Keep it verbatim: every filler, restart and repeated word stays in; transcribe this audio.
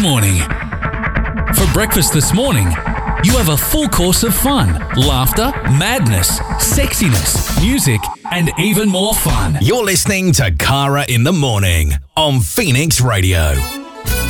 morning. For breakfast this morning, you have a full course of fun, laughter, madness, sexiness, music, and even more fun. You're listening to Cara in the Morning on Phoenix Radio.